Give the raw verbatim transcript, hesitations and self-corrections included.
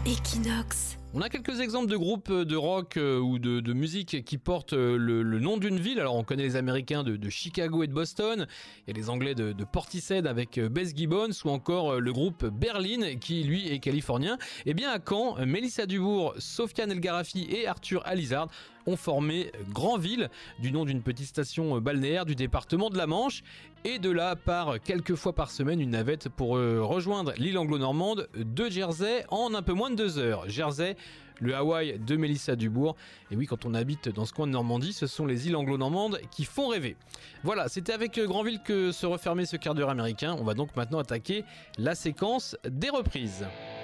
Equinox. On a quelques exemples de groupes de rock euh, ou de, de musique qui portent euh, le, le nom d'une ville. Alors on connaît les Américains de, de Chicago et de Boston, et les Anglais de, de Portishead avec euh, Beth Gibbons, ou encore euh, le groupe Berlin qui lui est californien. Et bien à Caen, Mélissa Dubourg, Sofiane El Gharafi et Arthur Alizard ont formé Grandville, du nom d'une petite station balnéaire du département de la Manche. Et de là part quelques fois par semaine une navette pour euh, rejoindre l'île anglo-normande de Jersey en un peu moins de deux heures. Jersey, le Hawaï de Mélissa Dubourg. Et oui, quand on habite dans ce coin de Normandie, ce sont les îles anglo-normandes qui font rêver. Voilà, c'était avec Grandville que se refermait ce quart d'heure américain. On va donc maintenant attaquer la séquence des reprises.